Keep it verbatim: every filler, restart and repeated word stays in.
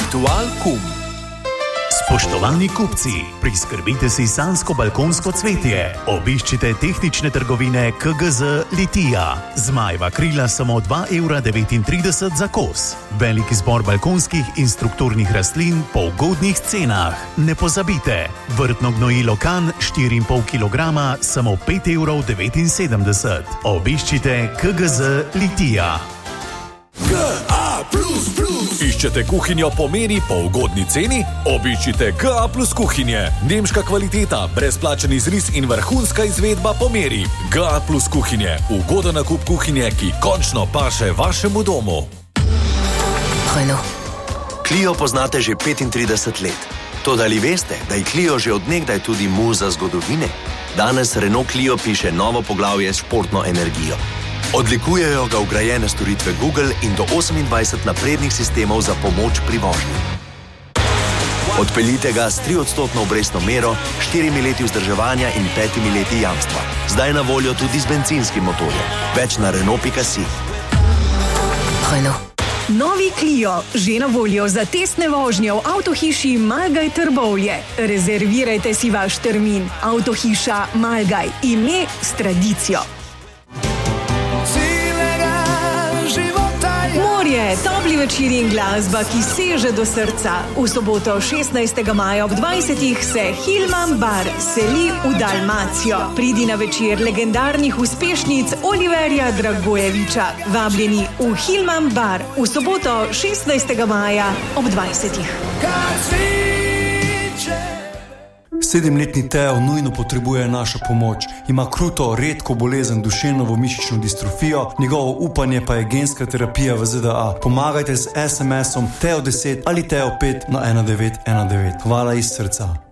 Ritual kum. Spoštovani kupci, priskrbite si sanjsko balkonsko cvetje. Obiščite tehnične trgovine K G Z Litija. Zmajeva krila samo dva evra devetintrideset za kos. Velik izbor balkonskih in strukturnih rastlin po ugodnih cenah. Ne pozabite, vrtno gnojilo Kan štiri in pol kilograma samo pet evrov devetinsedemdeset. Obiščite K G Z Litija. G A plus plus. Iščete kuhinjo po meri po ugodni ceni? Obiščite G A plus kuhinje. Nemška kvaliteta, brezplačen izris in vrhunska izvedba po meri. G A plus kuhinje. Ugoden nakup kuhinje, ki končno paše vašemu domu. Renault. Clio poznate že petintrideset let. Toda ali veste, da je Clio že odnegdaj tudi muza zgodovine? Danes Renault Clio piše novo poglavje s športno energijo. Odlikujejo ga vgrajene storitve Google in do osemindvajset naprednih sistemov za pomoč pri vožnji. Odpeljite ga s triodstotno obrestno mero, štirimi leti vzdrževanja in petimi leti jamstva. Zdaj na voljo tudi z bencinskim motorjem. Več na Renault pika si. Renault. Novi Clio, že na voljo za testne vožnje v avtohiši Malgaj Trbovlje. Rezervirajte si vaš termin. Avtohiša Malgaj, ime s tradicijo. Morje, topli večeri in glasba, ki seže do srca. V soboto šestnajstega maja ob dvajsetih se Hillman Bar seli v Dalmacijo. Pridi na večer legendarnih uspešnic Oliverja Dragojeviča. Vabljeni v Hillman Bar v soboto šestnajstega maja ob dvajsetih. Sedemletni Teo nujno potrebuje našo pomoč. Ima kruto, redko bolezen duševno-mišično distrofijo, njegovo upanje pa je genska terapija v Z D A. Pomagajte z es em esom Teo deset ali Teo pet na ena devet ena devet. Hvala iz srca.